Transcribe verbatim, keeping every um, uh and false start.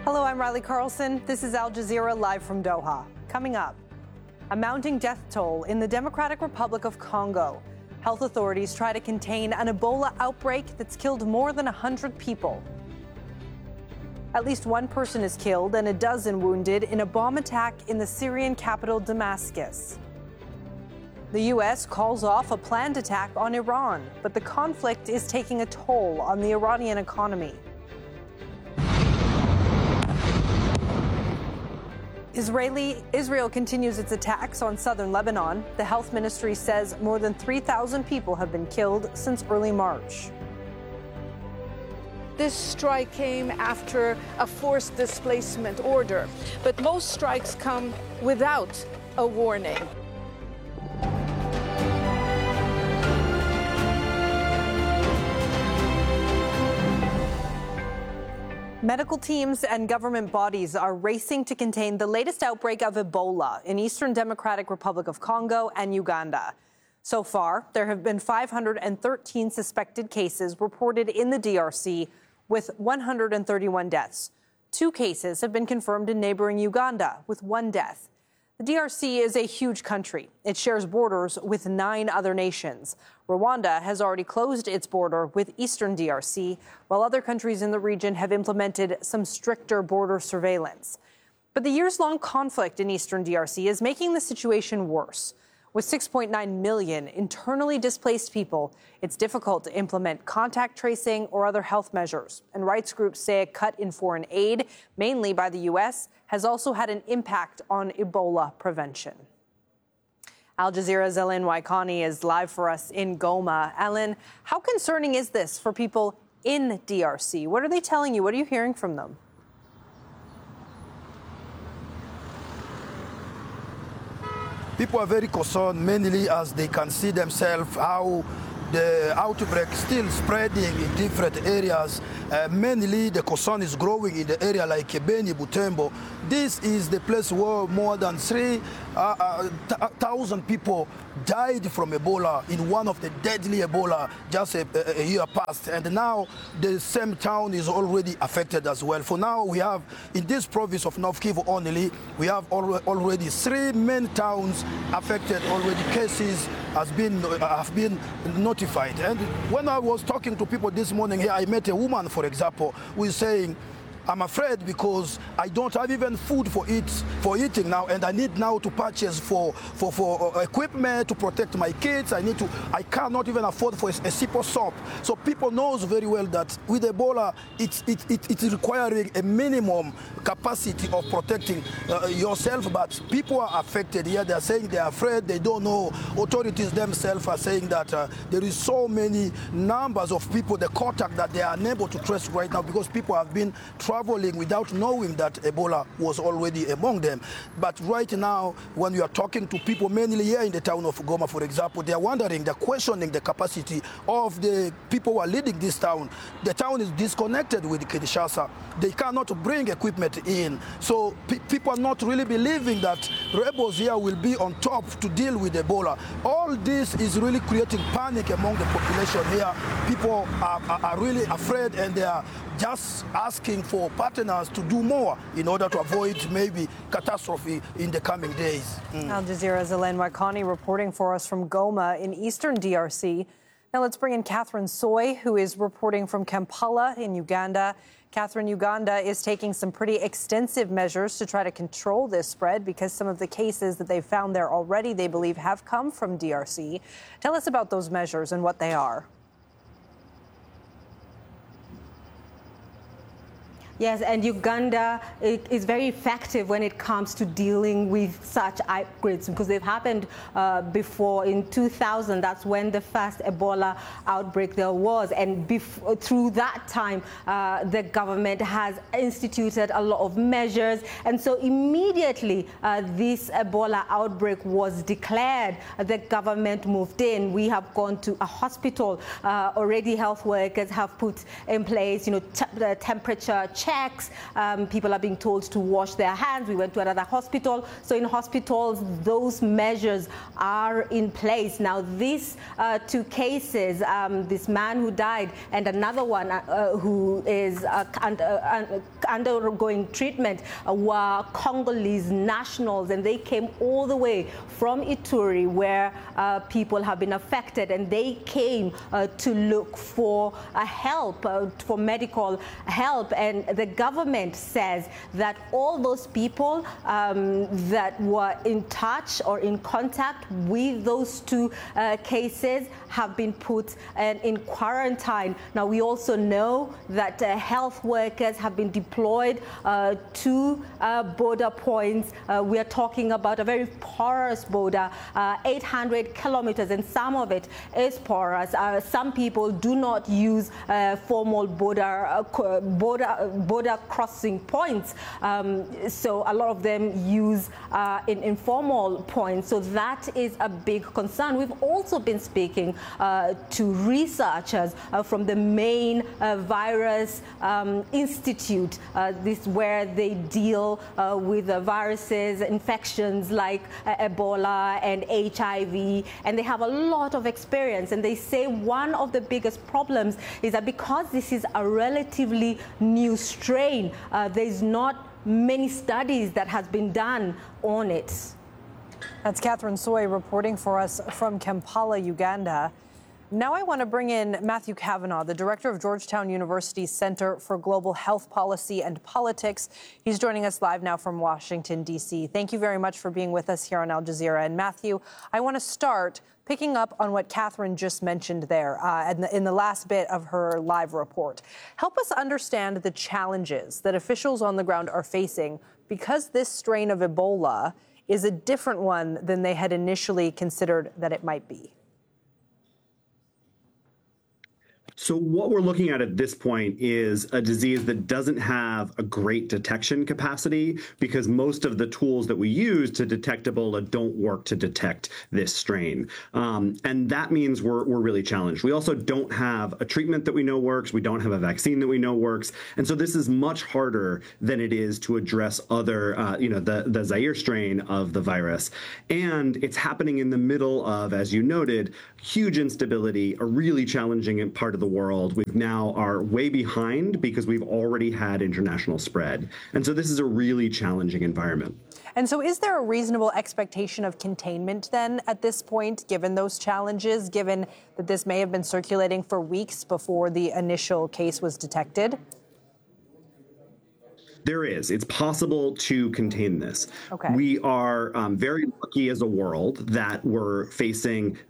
Hello, I'm Riley Carlson. This is Al Jazeera live from Doha. Coming up, a mounting death toll in the Democratic Republic of Congo. Health authorities try to contain an Ebola outbreak that's killed more than one hundred people. At least one person is killed and a dozen wounded in a bomb attack in the Syrian capital, Damascus. The U S calls off a planned attack on Iran, but the conflict is taking a toll on the Iranian economy. Israeli, Israel continues its attacks on southern Lebanon. The health ministry says more than three thousand people have been killed since early March. This strike came after a forced displacement order, but most strikes come without a warning. Medical teams and government bodies are racing to contain the latest outbreak of Ebola in Eastern Democratic Republic of Congo and Uganda. So far, there have been five hundred thirteen suspected cases reported in the D R C, with one hundred thirty-one deaths. Two cases have been confirmed in neighboring Uganda, with one death. The D R C is a huge country. It shares borders with nine other nations. Rwanda has already closed its border with eastern D R C, while other countries in the region have implemented some stricter border surveillance. But the years-long conflict in eastern D R C is making the situation worse. With six point nine million internally displaced people, it's difficult to implement contact tracing or other health measures. And rights groups say a cut in foreign aid, mainly by the U S, has also had an impact on Ebola prevention. Al Jazeera's Ellen Waikani is live for us in Goma. Ellen, how concerning is this for people in D R C? What are they telling you? What are you hearing from them? People are very concerned, mainly as they can see themselves how the outbreak still spreading in different areas. Uh, mainly the concern is growing in the area like Beni, Butembo. This is the place where more than three thousand people died from Ebola in one of the deadly Ebola just a, a year past. And now the same town is already affected as well. For now, we have in this province of North Kivu only, we have al already three main towns affected. Already cases has been uh, have been notified. And when I was talking to people this morning here, I met a woman, for example, who is saying, I'm afraid because I don't have even food for eat for eating now, and I need now to purchase for for for uh, equipment to protect my kids. I need to. I cannot even afford for a, a sip of soap. So people knows very well that with Ebola, it's it, it, it is requiring a minimum capacity of protecting uh, yourself. But people are affected here. They are saying they are afraid. They don't know. Authorities themselves are saying that uh, there is so many numbers of people, the contact that they are unable to trace right now because people have been traveling without knowing that Ebola was already among them. But right now, when we are talking to people, mainly here in the town of Goma, for example, they are wondering, they're questioning the capacity of the people who are leading this town. The town is disconnected with Kinshasa. They cannot bring equipment in. So pe people are not really believing that rebels here will be on top to deal with Ebola. All this is really creating panic among the population here. People are, are, are really afraid, and they are just asking for partners to do more in order to avoid maybe catastrophe in the coming days. Mm. Al Jazeera's Ellen Waikani reporting for us from Goma in eastern D R C. Now let's bring in Catherine Soy, who is reporting from Kampala in Uganda. Catherine, Uganda is taking some pretty extensive measures to try to control this spread because some of the cases that they've found there already, they believe, have come from D R C. Tell us about those measures and what they are. Yes, and Uganda is very effective when it comes to dealing with such outbreaks because they've happened uh, before in two thousand. That's when the first Ebola outbreak there was. And before, through that time, uh, the government has instituted a lot of measures. And so immediately uh, this Ebola outbreak was declared, the government moved in. We have gone to a hospital. Uh, already health workers have put in place, you know, t the temperature check checks. Um, people are being told to wash their hands. We went to another hospital. So in hospitals, those measures are in place. Now, these uh, two cases, um, this man who died and another one uh, who is uh, under, uh, undergoing treatment uh, were Congolese nationals, and they came all the way from Ituri, where uh, people have been affected, and they came uh, to look for uh, help, uh, for medical help. And the government says that all those people um, that were in touch or in contact with those two uh, cases have been put uh, in quarantine. Now, we also know that uh, health workers have been deployed uh, to uh, border points. Uh, we are talking about a very porous border, uh, eight hundred kilometers, and some of it is porous. Uh, some people do not use uh, formal border, uh, border, border crossing points. Um, so a lot of them use uh, in informal points. So that is a big concern. We've also been speaking uh, to researchers uh, from the main uh, virus um, institute, uh, this where they deal uh, with uh, viruses, infections like uh, Ebola and H I V, and they have a lot of experience. And they say one of the biggest problems is that because this is a relatively new strain, uh, there's not many studies that has been done on it. That's Catherine Soy reporting for us from Kampala, Uganda. Now I want to bring in Matthew Cavanaugh, the director of Georgetown University's Center for Global Health Policy and Politics. He's joining us live now from Washington, D C. Thank you very much for being with us here on Al Jazeera. And Matthew, I want to start picking up on what Catherine just mentioned there uh, in, the, in the last bit of her live report. Help us understand the challenges that officials on the ground are facing because this strain of Ebola is a different one than they had initially considered that it might be. So what we're looking at at this point is a disease that doesn't have a great detection capacity because most of the tools that we use to detect Ebola don't work to detect this strain. Um, and that means we're, we're really challenged. We also don't have a treatment that we know works. We don't have a vaccine that we know works. And so this is much harder than it is to address other, uh, you know, the, the Zaire strain of the virus. And it's happening in the middle of, as you noted, huge instability, a really challenging part of the world. We now are way behind because we've already had international spread. And so this is a really challenging environment. And so is there a reasonable expectation of containment then at this point, given those challenges, given that this may have been circulating for weeks before the initial case was detected? There is. It's possible to contain this. Okay. We are um, very lucky as a world that we're facing